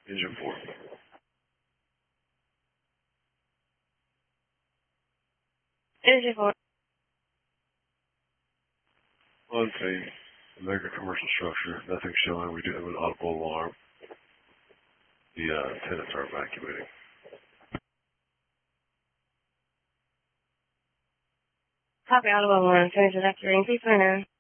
Engine 4. Engine 4. On scene. American commercial structure. Nothing showing. We do have an audible alarm. The tenants are evacuating. Copy, audible alarm. Tenants evacuating. Please turn in.